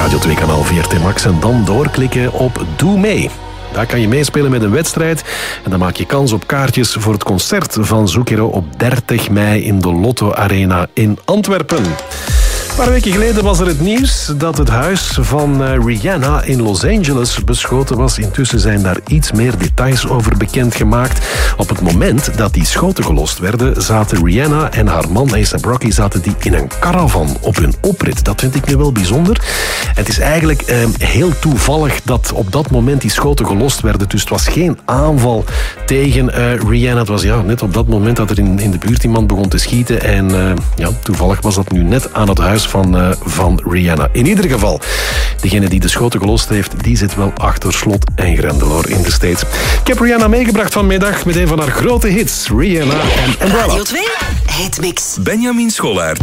Radio 2 kanaal VRT Max en dan doorklikken op Doe Mee. Daar kan je meespelen met een wedstrijd en dan maak je kans op kaartjes voor het concert van Zucchero op 30 mei in de Lotto Arena in Antwerpen. Een paar weken geleden was er het nieuws dat het huis van Rihanna in Los Angeles beschoten was. Intussen zijn daar iets meer details over bekendgemaakt. Op het moment dat die schoten gelost werden, zaten Rihanna en haar man A$AP Rocky die in een caravan op hun oprit. Dat vind ik nu wel bijzonder. Het is eigenlijk heel toevallig dat op dat moment die schoten gelost werden. Dus het was geen aanval tegen Rihanna. Het was net op dat moment dat er in de buurt iemand begon te schieten. En toevallig was dat nu net aan het huis van Rihanna. In ieder geval, degene die de schoten gelost heeft, die zit wel achter slot en grendel hoor, in de States. Ik heb Rihanna meegebracht vanmiddag met een van haar grote hits, Rihanna en Umbrella. Radio 2, Hitmix. Benjamin Schollaert.